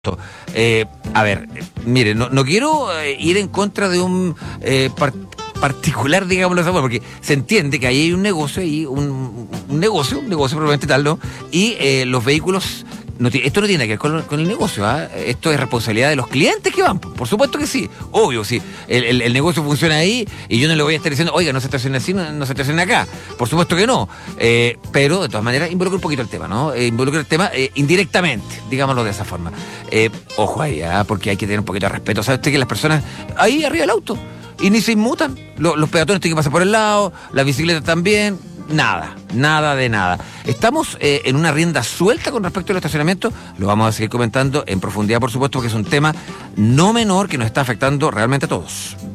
A ver, mire, no quiero ir en contra de un particular, digámoslo así, porque se entiende que ahí hay un negocio, un negocio probablemente tal, ¿no? Y los vehículos, esto no tiene que ver con el negocio, ¿ah? Esto es responsabilidad de los clientes que van, por supuesto que sí, obvio, sí. El negocio funciona ahí y yo no le voy a estar diciendo, oiga, no se estacione así, no se estacione acá. Por supuesto que no. Pero, de todas maneras, involucra un poquito el tema, ¿no? Involucra el tema indirectamente, digámoslo de esa forma. Ojo ahí, porque hay que tener un poquito de respeto. ¿Sabe usted que las personas ahí arriba del auto y ni se inmutan? Los peatones tienen que pasar por el lado, las bicicletas también. Nada de nada. Estamos en una rienda suelta con respecto al estacionamiento. Lo vamos a seguir comentando en profundidad, por supuesto, porque es un tema no menor que nos está afectando realmente a todos.